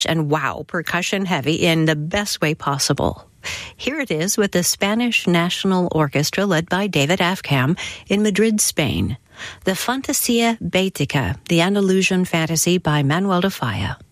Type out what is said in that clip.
and wow, percussion heavy in the best way possible. Here it is with the Spanish National Orchestra led by David Afkham in Madrid, Spain. The Fantasia Bética, the Andalusian Fantasy by Manuel de Falla.